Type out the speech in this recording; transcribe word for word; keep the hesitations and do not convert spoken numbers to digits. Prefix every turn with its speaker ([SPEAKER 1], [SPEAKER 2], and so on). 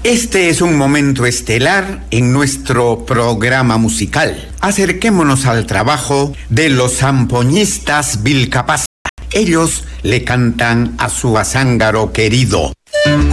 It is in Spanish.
[SPEAKER 1] Este es un momento estelar en nuestro programa musical. Acerquémonos al trabajo de los zampoñistas Vilcapaz. Ellos le cantan a su azángaro querido.